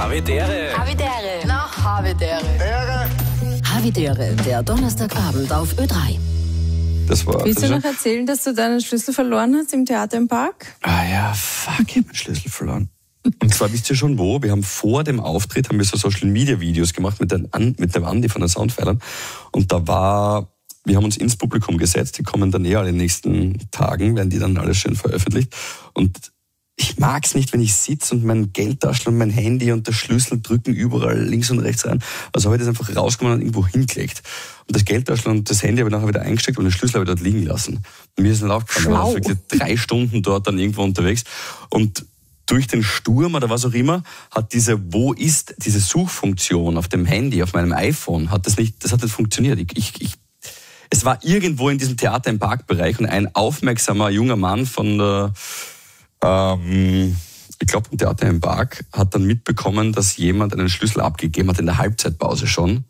Havidere. Havidere. Na, Havidere. Havidere, der Donnerstagabend auf Ö3. Das war. Willst du noch erzählen, dass du deinen Schlüssel verloren hast im Theater im Park? Ah ja, fuck, ich hab meinen Schlüssel verloren. Und zwar, wisst ihr schon wo? Wir haben vor dem Auftritt so Social-Media-Videos gemacht mit dem Andi von den Soundfeilern. Und wir haben uns ins Publikum gesetzt, die kommen dann alle in den nächsten Tagen, werden die dann alles schön veröffentlicht. Und ich mag's nicht, wenn ich sitze und mein Geldtaschel und mein Handy und der Schlüssel drücken überall links und rechts rein. Also habe ich das einfach rausgenommen und irgendwo hingelegt. Und das Geldtaschel und das Handy habe ich nachher wieder eingesteckt und den Schlüssel habe ich dort liegen lassen. Und mir ist nicht aufgefallen, ich war wirklich 3 Stunden dort dann irgendwo unterwegs. Und durch den Sturm oder was auch immer, hat diese Suchfunktion auf dem Handy, auf meinem iPhone, hat nicht funktioniert. Es war irgendwo in diesem Theater im Parkbereich und ein aufmerksamer junger Mann von der, ich glaube, im Theater im Park hat dann mitbekommen, dass jemand einen Schlüssel abgegeben hat in der Halbzeitpause schon.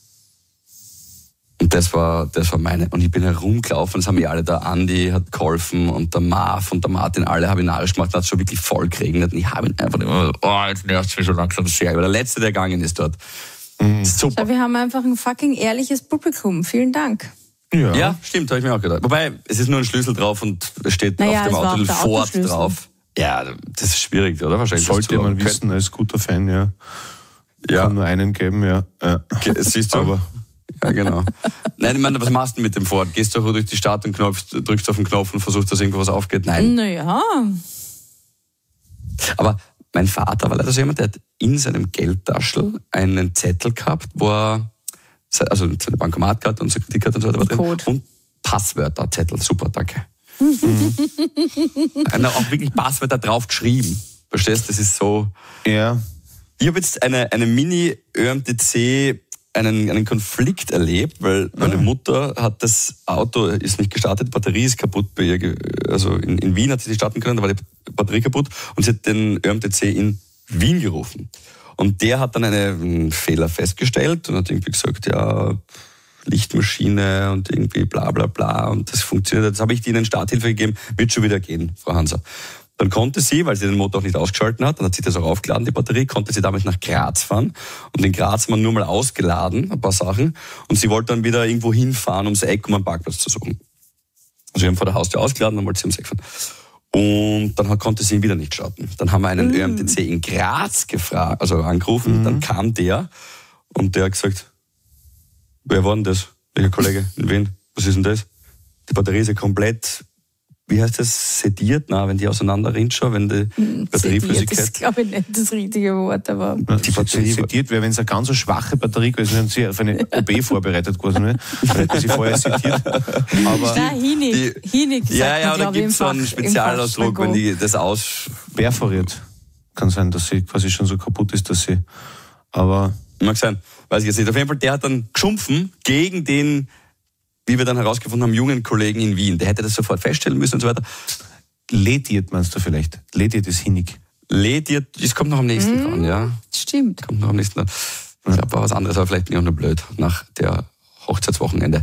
Und das war meine. Und ich bin herumgelaufen, das haben mir alle, der Andi hat geholfen und der Marv und der Martin, alle haben ihn alles gemacht, da hat es schon wirklich voll geregnet. Und ich habe ihn einfach immer, jetzt nervt es mich schon langsam sehr. Ich war der Letzte, der gegangen ist dort. Super. Ja, wir haben einfach ein fucking ehrliches Publikum. Vielen Dank. Ja, stimmt, habe ich mir auch gedacht. Wobei, es ist nur ein Schlüssel drauf und es steht auf dem Auto Ford drauf. Ja, das ist schwierig, oder? Wahrscheinlich. Sollte man wissen, als guter Fan, ja. Kann nur einen geben, ja. Siehst du, aber. Ja, genau. Nein, ich meine, was machst du mit dem Ford? Gehst du durch die Stadt und drückst auf den Knopf und versuchst, dass irgendwas aufgeht? Nein. Naja. Aber mein Vater war leider so jemand, der hat in seinem Geldtaschel einen Zettel gehabt, wo er also seine Bankomatkarte und seine Kreditkarte und so weiter war drin. Code. Und Passwörterzettel. Super, danke. Er hat auch wirklich Passwörter drauf geschrieben. Verstehst du? Das ist so. Ja. Ich habe jetzt eine Mini-ÖMTC einen Konflikt erlebt, weil meine Mutter hat das Auto, ist nicht gestartet, die Batterie ist kaputt bei ihr. Also in Wien hat sie nicht starten können, da war die Batterie kaputt und sie hat den ÖMTC in Wien gerufen. Und der hat dann einen Fehler festgestellt und hat irgendwie gesagt, ja, Lichtmaschine und irgendwie bla bla bla und das funktioniert. Jetzt habe ich Ihnen Starthilfe gegeben, wird schon wieder gehen, Frau Hanser. Dann konnte sie, weil sie den Motor auch nicht ausgeschalten hat, dann hat sie das auch aufgeladen, die Batterie, konnte sie damit nach Graz fahren. Und in Graz haben wir nur mal ausgeladen, ein paar Sachen. Und sie wollte dann wieder irgendwo hinfahren, ums Eck, um einen Parkplatz zu suchen. Also wir haben vor der Haustür ausgeladen, dann wollte sie ums Eck fahren. Und dann konnte sie ihn wieder nicht starten. Dann haben wir einen ÖMTC in Graz angerufen, dann kam der und der hat gesagt, wer war denn das? Welcher Kollege? In Wien? Was ist denn das? Die Batterie ist ja komplett, wie heißt das, sediert? Na, wenn die auseinander schon, wenn die Batterie flüssig Das ist, glaube ich, nicht das richtige Wort, aber. Die Batterie sediert wäre, wenn es eine ganz so schwache Batterie gewesen wäre, und sie auf eine OB vorbereitet quasi, ne? Dann hätte sie vorher sediert. Aber Na, hinig. Ja, da gibt es so einen Spezialausdruck, wenn die das perforiert. Kann sein, dass sie quasi schon so kaputt ist, dass sie, aber. Mag sein, weiß ich jetzt nicht. Auf jeden Fall, der hat dann geschumpfen gegen den, wie wir dann herausgefunden haben, jungen Kollegen in Wien. Der hätte das sofort feststellen müssen und so weiter. Lediert meinst du vielleicht? Lediert ist hinig. Lediert, das kommt noch am nächsten dran, ja. Stimmt. Kommt noch am nächsten dran. Ich glaube, war was anderes, aber vielleicht bin ich auch nur blöd nach der Hochzeitswochenende.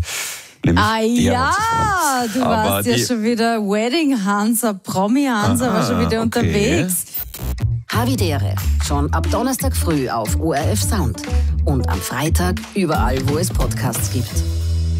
Du warst ja schon wieder Wedding Hansa, Promi Hansa, war schon wieder unterwegs. Havidere, schon ab Donnerstag früh auf ORF Sound. Und am Freitag überall, wo es Podcasts gibt.